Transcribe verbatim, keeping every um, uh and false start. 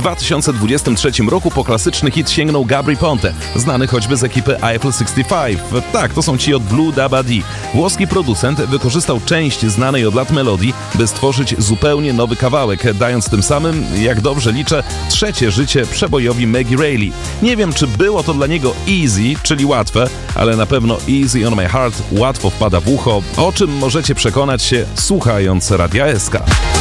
dwa tysiące dwudziestym trzecim roku po klasyczny hit sięgnął Gabry Ponte, znany choćby z ekipy Eiffel sześćdziesiąt pięć. Tak, to są ci od Blue Dabba Dee. Włoski producent wykorzystał część znanej od lat melodii, by stworzyć zupełnie nowy kawałek, dając tym samym, jak dobrze liczę, trzecie życie przebojowi Maggie Reilly. Nie wiem, czy było to dla niego easy, czyli łatwe, ale na pewno Easy on my heart łatwo wpada w ucho, o czym możecie przekonać się słuchając Radia S K.